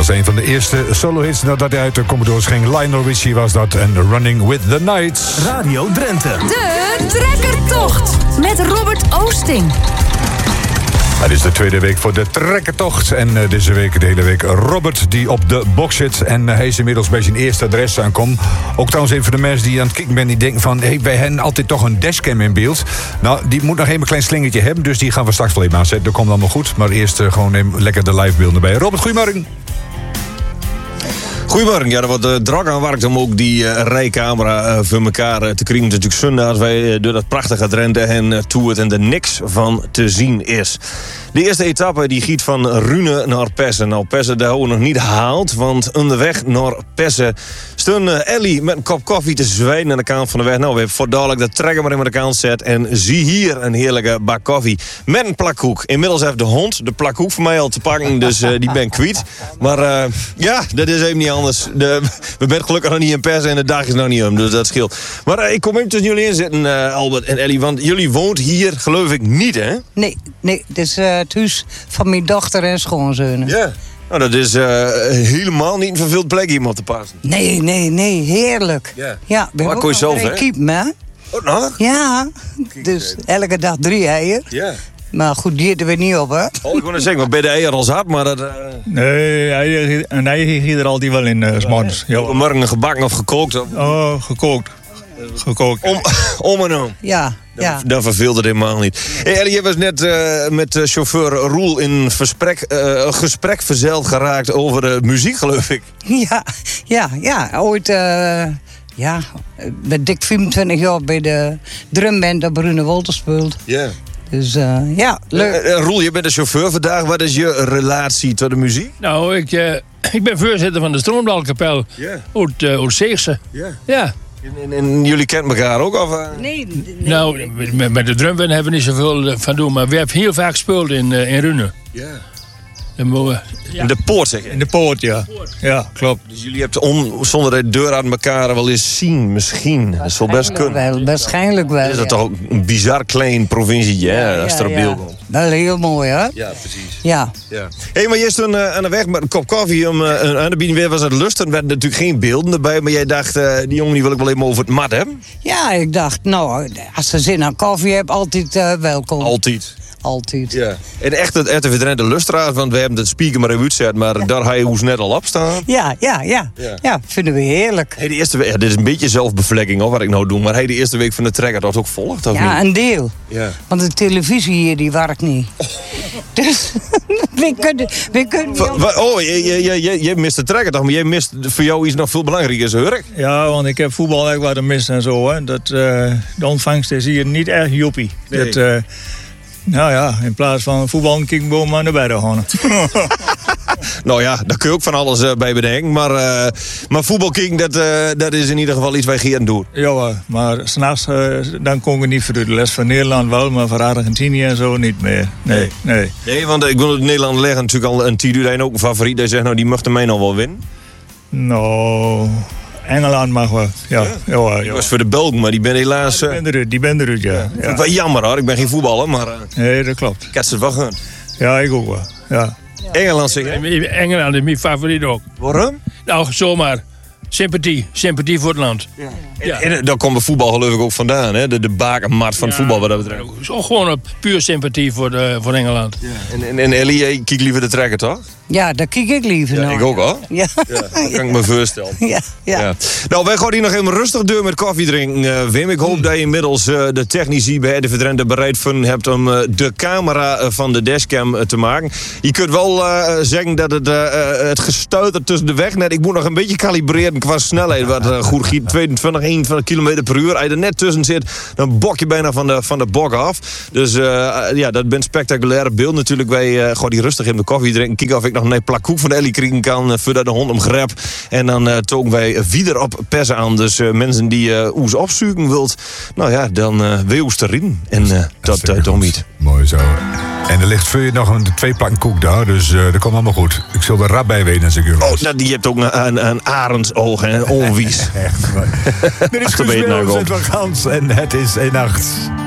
was een van de eerste solo-hits nadat hij uit de Commodores ging. Lionel Richie was dat en Running with the Night. Radio Drenthe. De Trekkertocht met Robert Oosting. Het is de tweede week voor de Trekkertocht. En deze week, de hele week, Robert die op de box zit. En hij is inmiddels bij zijn eerste adres aankomen. Ook trouwens even voor de mensen die aan het kijken zijn, die denken van... Hey, wij hebben altijd toch een dashcam in beeld. Nou, die moet nog even een klein slingertje hebben. Dus die gaan we straks wel even aanzetten. Dat komt allemaal goed. Maar eerst gewoon even lekker de live beelden bij. Robert, goedemorgen. Goedemorgen, ja, er wordt druk aan werkt om ook die rijcamera voor elkaar te krijgen. Het is natuurlijk zondag als wij door dat prachtige Drenthe en toe het en er niks van te zien is. De eerste etappe die giet van Rune naar Pessen. Nou, Pessen daar ook nog niet gehaald, want onderweg naar Pessen stond Ellie met een kop koffie te zwijnen aan de kant van de weg. Nou, we hebben voor dadelijk de trekker maar in de kant zet en zie hier een heerlijke bak koffie met een plakkoek. Inmiddels heeft de hond de plakkoek voor mij al te pakken, dus die ben ik kwijt. Maar ja, dat is even niet anders. We zijn gelukkig nog niet in Pessen en de dag is nog niet om, dus dat scheelt. Maar ik kom even tussen jullie in zitten, Albert en Ellie, want jullie woont hier, geloof ik, niet, hè? Nee, het is het huis van mijn dochter en schoonzonen. Ja. Nou, dat is helemaal niet een verveeld plek hier om op te passen. Nee, heerlijk. Ja, we maar kon je zelf, hè? Kiepen, hè? Oh, nog? Ja, dus elke dag 3 eieren. Ja. Maar goed, die eten we niet op, hè? Oh, ik wou net zeggen, maar bij de eieren al zat, maar dat... Nee, een ei giet er altijd wel in, 's morgens. Ja. Morgen gebakken of gekookt? Of... Oh, gekookt. Om en om. Ja. Dan verveelt het helemaal niet. Hey, Ellie, je was net met chauffeur Roel in gesprek verzeild geraakt over de muziek, geloof ik. Ja. Ooit, ben dik 25 jaar bij de drumband op Brune Wolter speelt. Ja. Dus ja, leuk. Roel, je bent de chauffeur vandaag. Wat is je relatie tot de muziek? Nou, ik ben voorzitter van de Stroomdalkapel uit Zeegse. Ja. En jullie kennen elkaar ook? Of? Nee. Nou, met de drumband hebben we niet zoveel van doen. Maar we hebben heel vaak gespeeld in Rune. Ja. In de poort, zeg je? In de poort, ja. Ja, klopt. Dus jullie hebben zonder de deur aan elkaar wel eens zien, misschien. Dat zal best kunnen. Waarschijnlijk wel. Is dat toch ook een bizar klein provincietje, hè? Als er op beeld komt. Wel heel mooi, hè? Ja, precies. Ja. Hé, maar jij stond aan de weg met een kop koffie om aan de bieden was het lust. Er werden natuurlijk geen beelden erbij, maar jij dacht, die jongen die wil ik wel even over het mat hebben. Ja, ik dacht, nou, als ze zin aan koffie hebben, altijd welkom. Altijd. Ja. En echt het RTV Drenthe lustraad, want we hebben het speaker maar even uitzet, maar daar ga je hoe net al op staan. Ja, vinden we heerlijk. Hey, de eerste week, dit is een beetje zelfbevlekking hoor, wat ik nou doe, maar de eerste week van de trekker dat ook volgt, of niet? Ja, een deel. Ja. Want de televisie hier, die werkt niet. Dus we kunnen niet... jij mist de trekker toch, maar jij mist voor jou iets nog veel belangrijker, hoor ik? Ja, want ik heb voetbal echt wat mis en zo, hè. De ontvangst is hier niet erg joepie. Nee. Nou ja, in plaats van voetbal kicken we maar naar buiten gaan. Nou ja, daar kun je ook van alles bij bedenken. Maar voetbalking, dat is in ieder geval iets wij gaan doen. Ja, maar s'nachts dan kon ik niet voor de les van Nederland wel, maar voor Argentinië en zo niet meer. Nee. Nee, want ik wil het Nederland leggen natuurlijk al een Tidu en ook een favoriet. Die zegt, nou die mochten mij nog wel winnen. Nou... Engeland mag wel, ja. Die was voor de Belgen, maar die ben helaas... Die ben eruit, ja. Wel jammer hoor, ik ben geen voetballer, maar... nee, dat klopt. Ik had ze het wel gegund. Ja, ik ook wel, ja. Engeland zeg je? Engeland is mijn favoriet ook. Waarom? Nou, zomaar. Sympathie voor het land. Ja. En daar komt de voetbal geloof ik ook vandaan, hè? De bakermat van het voetbal wat dat betreft. Gewoon op puur sympathie voor Engeland. Ja. En Ellie, jij kijkt liever de trekker, toch? Ja, daar kijk ik liever naar. Ik ook al. Ja. Dat kan ik me voorstellen. Ja. Nou, wij gaan hier nog even rustig door met koffie drinken, Wim. Ik hoop dat je inmiddels de technici bij RTV Drenthe bereid hebt om de camera van de dashcam te maken. Je kunt wel zeggen dat het gestuiter tussen de weg net... Ik moet nog een beetje kalibreren qua snelheid. Wat goed giet, 22, 21 km per uur. Als je er net tussen zit, dan bok je bijna van de bok af. Dus dat bent spectaculaire beeld natuurlijk. Wij gaan hier rustig in de koffie drinken. Kijken of ik nog een plakkoek van Ellie krijgen kan voordat de hond hem grep. En dan togen wij wieder op Pessen aan. Dus mensen die oes opzoeken wilt, nou ja, dan weeuws erin. En dat dan niet. Mooi zo. En er ligt voor je nog 2 pakken koek daar, dus dat komt allemaal goed. Ik zal er rap bij weten als ik u was. Oh, nou, die hebt ook een arendsoog en onwies. Echt. Dit is Guus Meeuwis en het is 1 nacht.